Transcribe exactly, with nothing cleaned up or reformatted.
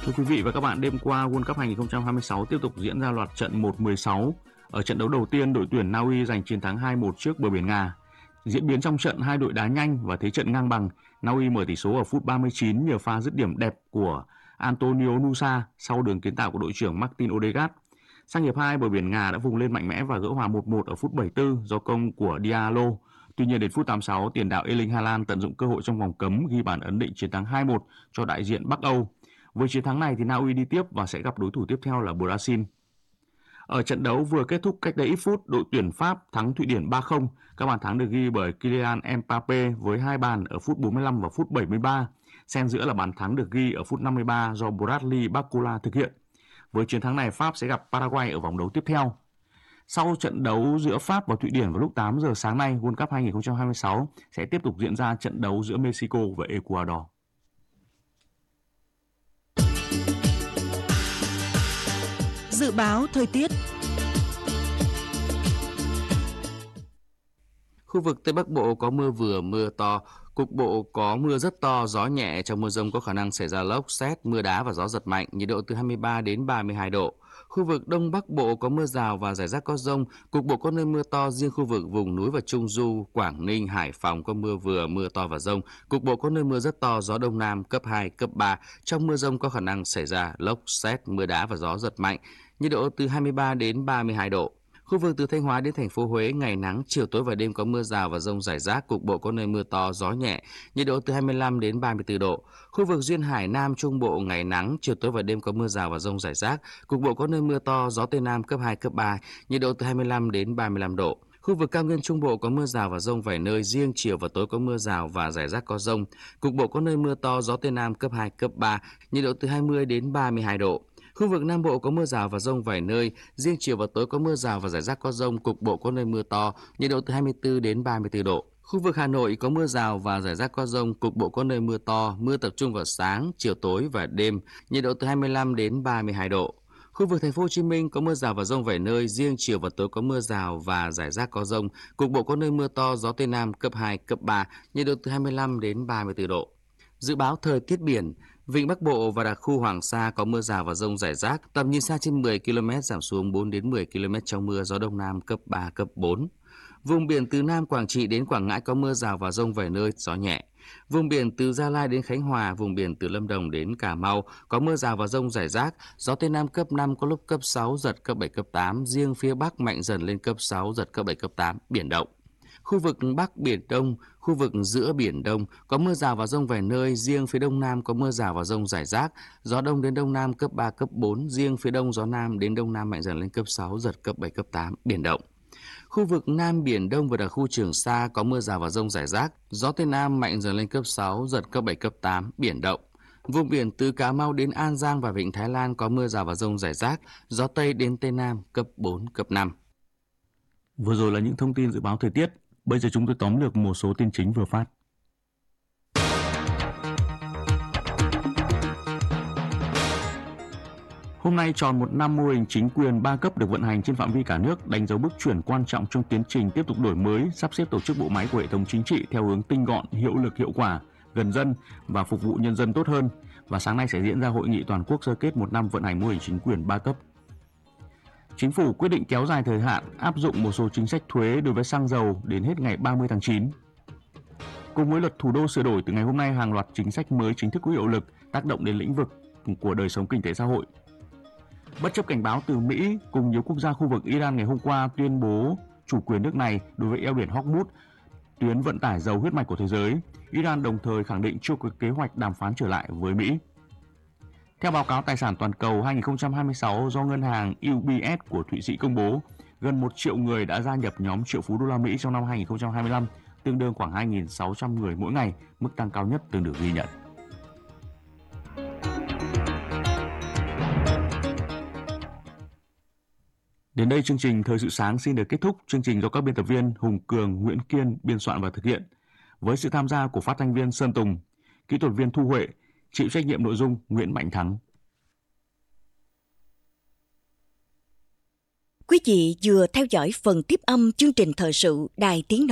Thưa quý vị và các bạn, đêm qua World Cup hai không hai sáu tiếp tục diễn ra loạt trận một mười sáu. Ở trận đấu đầu tiên, đội tuyển Na Uy giành chiến thắng hai một trước bờ biển Nga. Diễn biến trong trận, hai đội đá nhanh và thế trận ngang bằng. Na Uy mở tỷ số ở phút ba mươi chín nhờ pha dứt điểm đẹp của Antonio Nusa sau đường kiến tạo của đội trưởng Martin Odegaard. Sang hiệp hai, bờ biển Nga đã vùng lên mạnh mẽ và gỡ hòa một một ở phút bảy mươi tư do công của Diallo. Tuy nhiên đến phút tám mươi sáu, tiền đạo Erling Haaland tận dụng cơ hội trong vòng cấm ghi bàn ấn định chiến thắng hai một cho đại diện Bắc Âu. Với chiến thắng này thì Na Uy đi tiếp và sẽ gặp đối thủ tiếp theo là Brazil. Ở trận đấu vừa kết thúc cách đây ít phút, đội tuyển Pháp thắng Thụy Điển ba không. Các bàn thắng được ghi bởi Kylian Mbappé với hai bàn ở phút bốn mươi lăm và phút bảy mươi ba. Xen giữa là bàn thắng được ghi ở phút năm mươi ba do Bradley Barcola thực hiện. Với chiến thắng này, Pháp sẽ gặp Paraguay ở vòng đấu tiếp theo. Sau trận đấu giữa Pháp và Thụy Điển vào lúc tám giờ sáng nay, World Cup hai không hai sáu sẽ tiếp tục diễn ra trận đấu giữa Mexico và Ecuador. Dự báo thời tiết. Khu vực Tây Bắc Bộ có mưa vừa mưa to, cục bộ có mưa rất to, gió nhẹ, trong mưa dông có khả năng xảy ra lốc, sét, mưa đá và gió giật mạnh, nhiệt độ từ hai mươi ba đến ba mươi hai độ. Khu vực Đông Bắc Bộ có mưa rào và rải rác có dông, cục bộ có nơi mưa to, riêng khu vực vùng núi và Trung Du, Quảng Ninh, Hải Phòng có mưa vừa, mưa to và dông, cục bộ có nơi mưa rất to, gió Đông Nam cấp hai, cấp ba, trong mưa dông có khả năng xảy ra lốc, sét, mưa đá và gió giật mạnh, nhiệt độ từ hai mươi ba đến ba mươi hai độ. Khu vực từ Thanh Hóa đến thành phố Huế ngày nắng, chiều tối và đêm có mưa rào và dông rải rác, cục bộ có nơi mưa to, gió nhẹ, nhiệt độ từ hai mươi lăm đến ba mươi tư độ. Khu vực duyên hải Nam Trung Bộ ngày nắng, chiều tối và đêm có mưa rào và dông rải rác, cục bộ có nơi mưa to, gió Tây Nam cấp hai, cấp ba, nhiệt độ từ hai mươi lăm đến ba mươi lăm độ. Khu vực cao nguyên Trung Bộ có mưa rào và dông vài nơi, riêng chiều và tối có mưa rào và rải rác có dông, cục bộ có nơi mưa to, gió Tây Nam cấp hai, cấp ba, nhiệt độ từ hai mươi đến ba mươi hai độ. Khu vực Nam Bộ có mưa rào và dông vài nơi, riêng chiều và tối có mưa rào và rải rác có dông, cục bộ có nơi mưa to, nhiệt độ từ hai mươi tư đến ba mươi tư độ. Khu vực Hà Nội có mưa rào và rải rác có dông, cục bộ có nơi mưa to, mưa tập trung vào sáng, chiều tối và đêm, nhiệt độ từ hai mươi lăm đến ba mươi hai độ. Khu vực Thành phố Hồ Chí Minh có mưa rào và dông vài nơi, riêng chiều và tối có mưa rào và rải rác có dông, cục bộ có nơi mưa to, gió Tây Nam cấp hai, cấp ba, nhiệt độ từ hai mươi lăm đến ba mươi tư độ. Dự báo thời tiết biển, vịnh Bắc Bộ và đặc khu Hoàng Sa có mưa rào và dông rải rác, tầm nhìn xa trên mười ki lô mét giảm xuống bốn đến mười ki lô mét trong mưa, gió Đông Nam cấp ba, cấp bốn. Vùng biển từ Nam Quảng Trị đến Quảng Ngãi có mưa rào và dông vài nơi, gió nhẹ. Vùng biển từ Gia Lai đến Khánh Hòa, vùng biển từ Lâm Đồng đến Cà Mau có mưa rào và dông rải rác, gió Tây Nam cấp năm, có lúc cấp sáu, giật cấp bảy, cấp tám, riêng phía Bắc mạnh dần lên cấp sáu, giật cấp bảy, cấp tám, biển động. Khu vực Bắc Biển Đông, khu vực giữa Biển Đông có mưa rào và dông vài nơi, riêng phía Đông Nam có mưa rào và dông rải rác, gió Đông đến Đông Nam cấp ba, cấp bốn, riêng phía Đông gió Nam đến Đông Nam mạnh dần lên cấp sáu, giật cấp bảy, cấp tám, biển động. Khu vực Nam Biển Đông và đặc khu Trường Sa có mưa rào và dông rải rác, gió Tây Nam mạnh dần lên cấp sáu, giật cấp bảy, cấp tám, biển động. Vùng biển từ Cà Mau đến An Giang và Vịnh Thái Lan có mưa rào và dông rải rác, gió Tây đến Tây Nam cấp bốn, cấp năm. Vừa rồi là những thông tin dự báo thời tiết. Bây giờ chúng tôi tóm lược một số tin chính vừa phát. Hôm nay tròn một năm mô hình chính quyền ba cấp được vận hành trên phạm vi cả nước, đánh dấu bước chuyển quan trọng trong tiến trình tiếp tục đổi mới, sắp xếp tổ chức bộ máy của hệ thống chính trị theo hướng tinh gọn, hiệu lực hiệu quả, gần dân và phục vụ nhân dân tốt hơn. Và sáng nay sẽ diễn ra hội nghị toàn quốc sơ kết một năm vận hành mô hình chính quyền ba cấp. Chính phủ quyết định kéo dài thời hạn áp dụng một số chính sách thuế đối với xăng dầu đến hết ngày ba mươi tháng chín. Cùng với luật thủ đô sửa đổi, từ ngày hôm nay hàng loạt chính sách mới chính thức có hiệu lực, tác động đến lĩnh vực của đời sống kinh tế xã hội. Bất chấp cảnh báo từ Mỹ cùng nhiều quốc gia khu vực, Iran ngày hôm qua tuyên bố chủ quyền nước này đối với eo biển Hormuz, tuyến vận tải dầu huyết mạch của thế giới. Iran đồng thời khẳng định chưa có kế hoạch đàm phán trở lại với Mỹ. Theo báo cáo tài sản toàn cầu hai không hai sáu do ngân hàng u bê ét của Thụy Sĩ công bố, gần một triệu người đã gia nhập nhóm triệu phú đô la Mỹ trong năm hai không hai lăm, tương đương khoảng hai nghìn sáu trăm người mỗi ngày, mức tăng cao nhất từng được ghi nhận. Đến đây chương trình Thời sự sáng xin được kết thúc. Chương trình do các biên tập viên Hùng Cường, Nguyễn Kiên biên soạn và thực hiện, với sự tham gia của phát thanh viên Sơn Tùng, kỹ thuật viên Thu Huệ, chịu trách nhiệm nội dung Nguyễn Mạnh Thắng. Quý vị vừa theo dõi phần tiếp âm chương trình thời sự Đài Tiếng